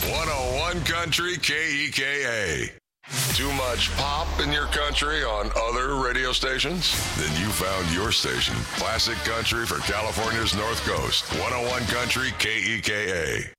101 Country KEKA. Too much pop in your country on other radio stations? Then you found your station. Classic country for California's North Coast. 101 Country KEKA.